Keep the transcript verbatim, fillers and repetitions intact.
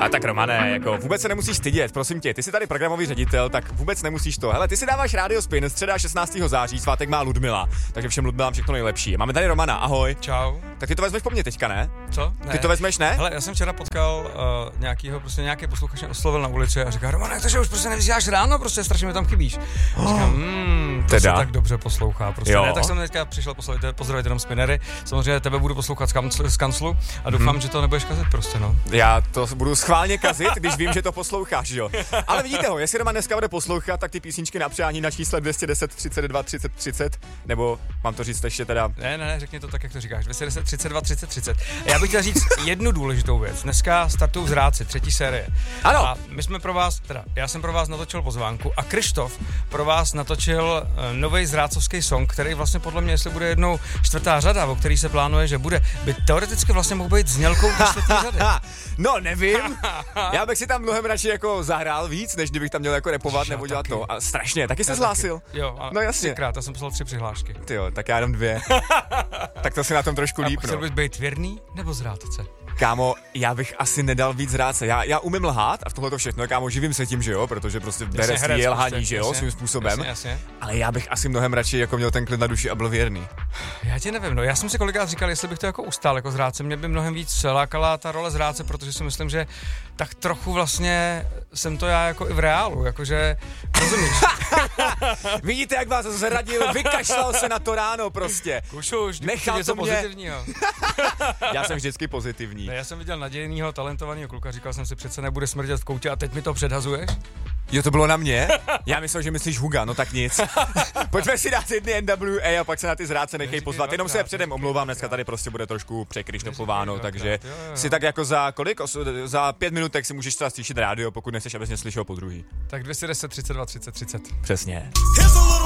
A tak Romane, jako vůbec se nemusíš stydět, prosím tě, ty jsi tady programový ředitel, tak vůbec nemusíš to. Hele, ty si dáváš Radio Spin, středa šestnáctého září, svátek má Ludmila, takže všem Ludmilám všechno nejlepší. Máme tady Romana, ahoj. Čau. Tak ty to vezmeš po mně teďka, ne? Co? Ne. Ty to vezmeš, ne? Hele, já jsem včera potkal uh, nějakýho, prostě nějaký posluchač mě oslovil na ulici a říká, Romane, jak to, že už prostě nevysíláš ráno, prostě strašně mi tam chybíš. Oh. Říkám, hmm, to teda? se tak dobře poslouchá, prostě jo. ne, tak jsem teďka přišel poslouchat, pozdravit jenom Spinery, samozřejmě tebe budu poslouchat z, kanclu, z kanclu a doufám, hmm. že to nebudeš kazit prostě, no. Já to budu schválně kazit, když vím, že to posloucháš, jo. Ale vidíte ho, jestli Roman dneska bude poslouchat, tak ty písničky na přání na čísle dvě stě deset třicet dva třicet třicet, nebo mám to říct ještě teda... Ne, ne, ne, řekni to tak, jak to říkáš, dvě stě deset třicet dva třicet třicet. Já bych chtěl říct jednu důležitou věc. Dneska startují Zráci, třetí série. Ano. A my jsme pro vás, teda já jsem pro vás natočil pozvánku a Krištof pro vás natočil uh, nový zrácovský song, který vlastně podle mě, jestli bude jednou čtvrtá řada, o který se plánuje, že bude, by teoreticky vlastně mohl být znělkou do čtvrtý řady. No, nevím. Já bych si tam mnohem radši jako zahrál víc, než kdybych tam měl jako repovat nebo dělat taky. to. A strašně, taky se Já zhlásil. Taky. Jo, a no jasně. Třikrát, já jsem poslal tři přihlášky. Ty jo, tak já jenom dvě. Tak to si na tom trošku líp, a chtěl bys být věrný nebo zrádce? Kámo, já bych asi nedal víc zrádce. Já, já umím lhát a v tohle to všechno, kámo, živím se tím, že jo, protože prostě herec je lhaní, prostě, že jo, jasně, svým způsobem. Jasně, jasně. Ale já bych asi mnohem radši jako měl ten klid na duši a byl věrný. Já tě nevím, no já jsem si kolikrát říkal, jestli bych to jako ustál jako zrádce, mě by mnohem víc lákala ta role zrádce, protože si myslím, že tak trochu vlastně jsem to já jako i v reálu, jakože, rozumíš? Vidíte, jak vás zradil, vykašlal se na to ráno prostě. Kušuš, nechal něco to mě... pozitivního. Já jsem vždycky pozitivní. Ne, já jsem viděl nadějnýho, talentovaného kluka, říkal jsem si, přece nebude smrdět v koutě a teď mi to předhazuješ? Jo, to bylo na mě? Já myslel, že myslíš Huga, no tak nic. Pojďme si dát jedny N W A a pak se na ty zrádce nechej pozvat. Jenom se předem omlouvám, dneska tady prostě bude trošku překryštoflováno, takže si tak jako za kolik? Za pět minutek si můžeš třeba slyšet rádio, pokud nechceš, abys mě slyšel po druhý. Tak dvě stě deset třicet dva třicet třicet. Přesně.